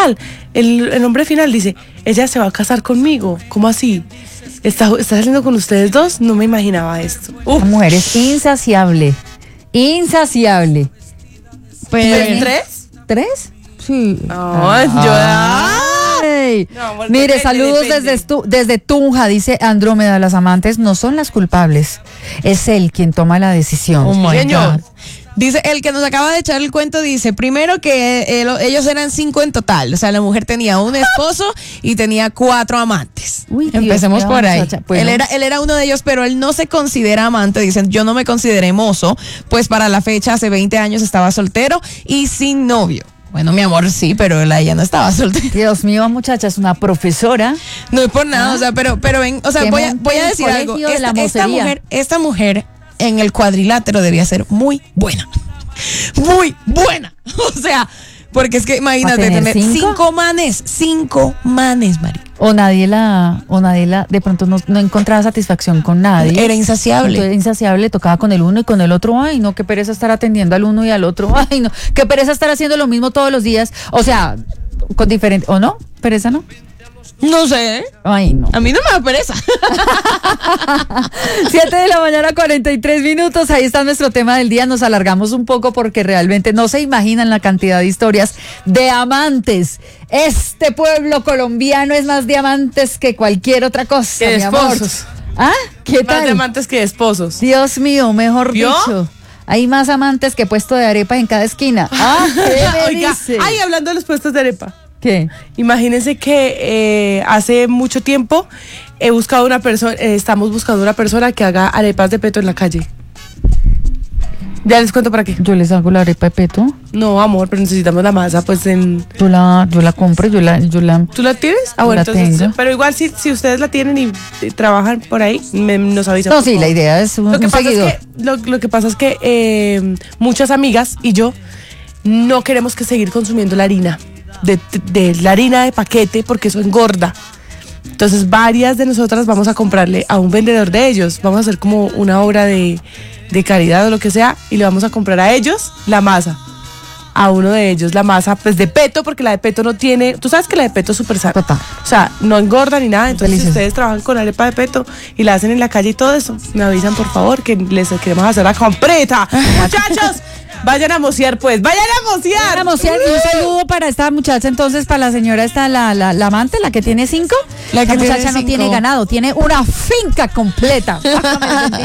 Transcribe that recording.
final, el hombre final dice, ella se va a casar conmigo. ¿Cómo así? ¿Está saliendo con ustedes dos? No me imaginaba esto. La mujer es insaciable. Insaciable. Pues, ¿tres? Sí. Ay. No, mire, saludos desde Tunja, dice Andrómeda. Las amantes no son las culpables, es él quien toma la decisión. Oh my Señor. God. Dice, el que nos acaba de echar el cuento dice, primero que ellos eran 5 en total, o sea, la mujer tenía un esposo y tenía 4 amantes. Uy, Dios, empecemos qué por ahí. muchacha. Bueno. Él era uno de ellos, pero él no se considera amante, dicen, yo no me consideré mozo, pues para la fecha hace 20 años estaba soltero y sin novio. Bueno, mi amor, sí, pero ella no estaba soltera. Dios mío, muchacha, es una profesora. No es por nada, o sea, pero ven, o sea, voy a decir algo. Esta mujer en el cuadrilátero debía ser muy buena. Muy buena. O sea, porque es que imagínate tener 5 manes, Mari. O nadie de pronto no encontraba satisfacción con nadie. Era insaciable. Entonces, insaciable, tocaba con el uno y con el otro. Ay, no, qué pereza estar atendiendo al uno y al otro. Ay, no, qué pereza estar haciendo lo mismo todos los días. O sea, con diferente, ¿o no? ¿Pereza no? No sé. Ay, no. A mí no me da pereza. 7:43 a.m. Ahí está nuestro tema del día. Nos alargamos un poco porque realmente no se imaginan la cantidad de historias de amantes. Este pueblo colombiano es más de amantes que cualquier otra cosa, Que mi amor. esposos. ¿Ah? ¿Qué Más tal? de amantes que de esposos. Dios mío, mejor ¿Vio? dicho. Hay más amantes que puesto de arepa en cada esquina. Ah, ¿qué me Oiga, dice? ay, hablando de los puestos de arepa. ¿Qué? Imagínense que hace mucho tiempo estamos buscando una persona que haga arepas de peto en la calle. Ya les cuento para qué. Yo les hago la arepa de peto. No, amor, pero necesitamos la masa, pues en... Yo la compro, yo la ¿Tú la tienes? Ah, bueno, la entonces, tengo. pero igual si ustedes la tienen y trabajan por ahí, nos avisan. No, por sí, favor. la idea es un Lo que pasa seguidor. es que, lo que pasa es que muchas amigas y yo no queremos que seguir consumiendo la harina, de la harina de paquete, porque eso engorda. Entonces varias de nosotras vamos a comprarle a un vendedor de ellos, vamos a hacer como una obra de caridad o lo que sea, y le vamos a comprar a ellos la masa. A uno de ellos la masa pues de peto, porque la de peto no tiene, tú sabes que la de peto es súper sana. Total. O sea, no engorda ni nada. Entonces, Delicioso. si ustedes trabajan con arepa de peto y la hacen en la calle y todo eso, me avisan por favor que les queremos hacer la completa. Muchachos, vayan a mocear pues, vayan a mocear. Vamos, y un saludo para esta muchacha, entonces, para la señora esta, la amante, la que tiene 5. La que muchacha tiene no 5. tiene ganado, tiene una finca completa. Válgame el bendito.